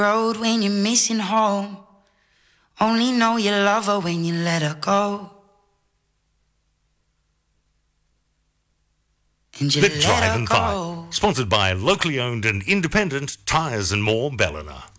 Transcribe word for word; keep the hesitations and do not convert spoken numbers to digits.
road when you're missing home. Only know you love her when you let her go. And you Bit let Drive her and go. Five. Sponsored by locally owned and independent Tyres and More, Ballina.